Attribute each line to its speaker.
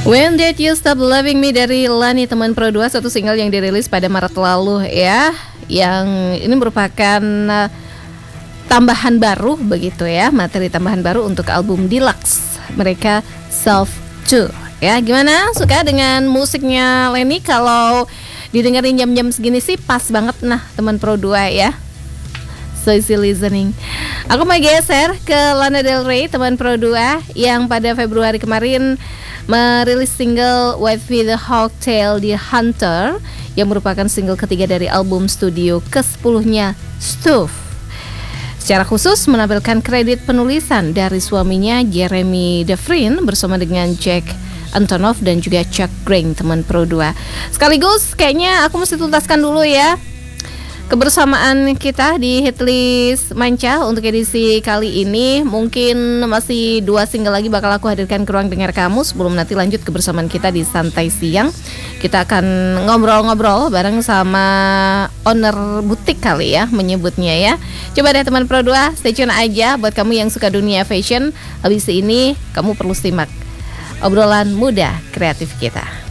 Speaker 1: When Did You Stop Loving Me dari Lani teman Pro 2, satu single yang dirilis pada Maret lalu ya. Yang ini merupakan tambahan baru begitu ya, materi tambahan baru untuk album deluxe mereka Self 2 ya. Gimana, suka dengan musiknya Leni? Kalau didengerin jam-jam segini sih pas banget nah teman Pro 2 ya. So easy listening. Aku mau geser ke Lana Del Rey teman Pro 2 yang pada Februari kemarin merilis single With the Hawktail The Hunter yang merupakan single ketiga dari album studio ke-10-nya Stuff. Secara khusus menampilkan kredit penulisan dari suaminya Jeremy Devrin bersama dengan Jack Antonoff dan juga Chuck Green teman Pro 2. Sekaligus kayaknya aku mesti tuntaskan dulu ya kebersamaan kita di Hitlist Manca untuk edisi kali ini. Mungkin masih 2 single lagi bakal aku hadirkan ke ruang dengar kamu sebelum nanti lanjut kebersamaan kita di Santai Siang. Kita akan ngobrol-ngobrol bareng sama owner butik kali ya menyebutnya ya. Coba deh teman Pro 2, stay tune aja buat kamu yang suka dunia fashion. Habis ini kamu perlu simak obrolan muda kreatif kita.